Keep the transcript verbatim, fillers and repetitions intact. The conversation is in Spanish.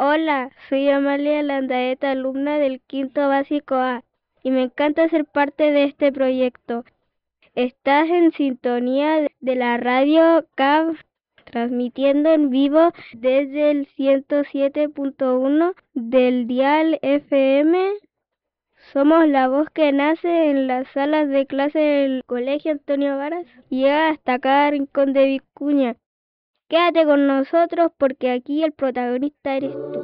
Hola, soy Amalia Landaeta, alumna del quinto básico A, y me encanta ser parte de este proyecto. Estás en sintonía de la radio C A V, transmitiendo en vivo desde el ciento siete punto uno del dial F M. Somos la voz que nace en las salas de clase del Colegio Antonio Varas y llega hasta cada rincón de Vicuña. Quédate con nosotros porque aquí el protagonista eres tú.